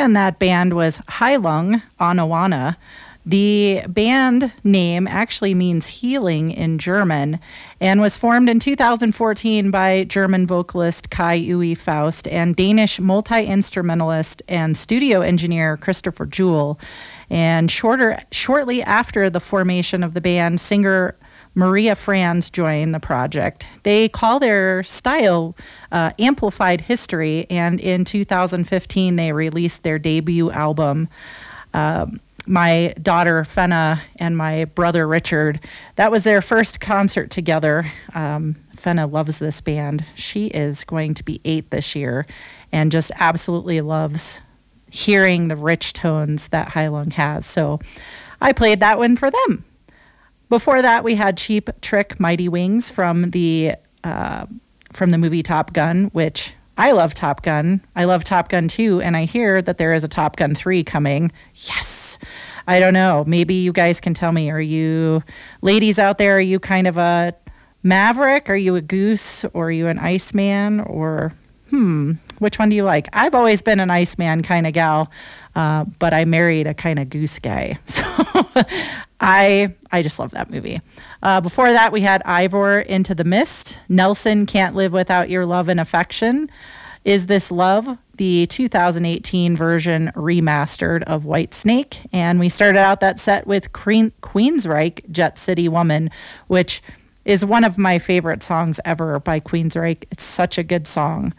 and that band was Heilung Anawana. The band name actually means healing in German and was formed in 2014 by German vocalist Kai Uwe Faust and Danish multi-instrumentalist and studio engineer Christopher Jewell. And shortly after the formation of the band, singer Maria Franz joined the project. They call their style Amplified History, and in 2015 they released their debut album. My daughter Fenna and my brother Richard, that was their first concert together. Fenna loves this band. She is going to be 8 this year and just absolutely loves hearing the rich tones that Heilung has. So I played that one for them. Before that, we had Cheap Trick Mighty Wings from the movie Top Gun, which I love Top Gun. I love Top Gun 2, and I hear that there is a Top Gun 3 coming. Yes! I don't know. Maybe you guys can tell me. Are you, ladies out there, are you kind of a Maverick? Are you a Goose? Or are you an Iceman? Or, which one do you like? I've always been an Iceman kind of gal, but I married a kind of Goose guy. So I just love that movie. Before that, we had Ivor, Into the Mist. Nelson, Can't Live Without Your Love and Affection. Is This Love? The 2018 version remastered of White Snake. And we started out that set with Queensryche, Jet City Woman, which is one of my favorite songs ever by Queensryche. It's such a good song.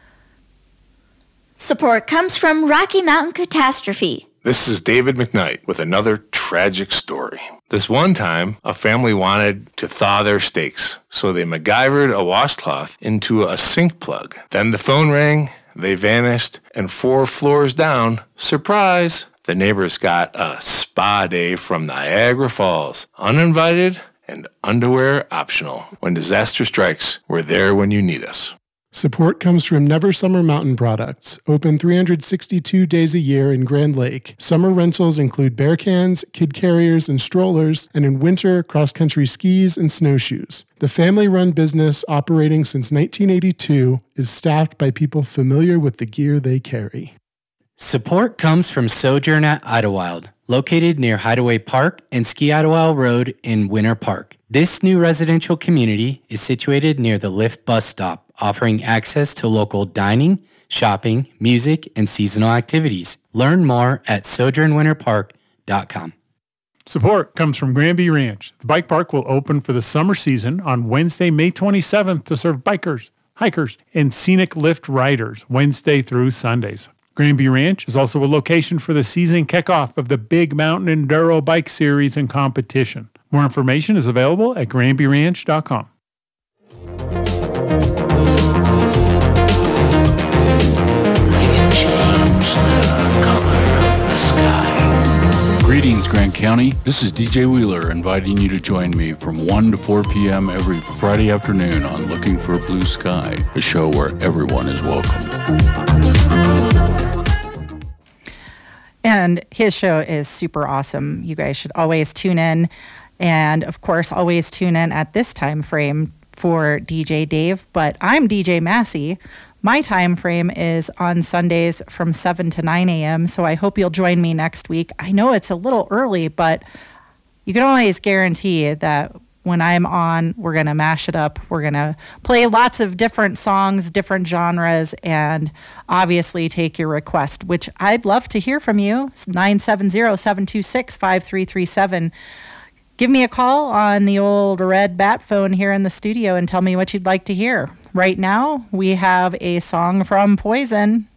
Support comes from Rocky Mountain Catastrophe. This is David McKnight with another tragic story. This one time, a family wanted to thaw their steaks, so they MacGyvered a washcloth into a sink plug. Then the phone rang, they vanished, and 4 floors down, surprise, the neighbors got a spa day from Niagara Falls, uninvited and underwear optional. When disaster strikes, we're there when you need us. Support comes from Never Summer Mountain Products, open 362 days a year in Grand Lake. Summer rentals include bear cans, kid carriers, and strollers, and in winter, cross-country skis and snowshoes. The family-run business, operating since 1982, is staffed by people familiar with the gear they carry. Support comes from Sojourn at Idlewild, located near Hideaway Park and Ski Idlewild Road in Winter Park. This new residential community is situated near the Lyft bus stop, offering access to local dining, shopping, music, and seasonal activities. Learn more at sojournwinterpark.com. Support comes from Granby Ranch. The bike park will open for the summer season on Wednesday, May 27th to serve bikers, hikers, and scenic lift riders Wednesday through Sundays. Granby Ranch is also a location for the season kickoff of the Big Mountain Enduro Bike Series and competition. More information is available at granbyranch.com. Greetings, Grant County. This is DJ Wheeler inviting you to join me from 1 to 4 p.m. every Friday afternoon on Looking for Blue Sky, a show where everyone is welcome. And his show is super awesome. You guys should always tune in. And, of course, always tune in at this time frame for DJ Dave. But I'm DJ Massey. My time frame is on Sundays from 7 to 9 a.m., so I hope you'll join me next week. I know it's a little early, but you can always guarantee that when I'm on, we're going to mash it up. We're going to play lots of different songs, different genres, and obviously take your request, which I'd love to hear from you. It's 970-726-5337. Give me a call on the old red bat phone here in the studio and tell me what you'd like to hear. Right now, we have a song from Poison.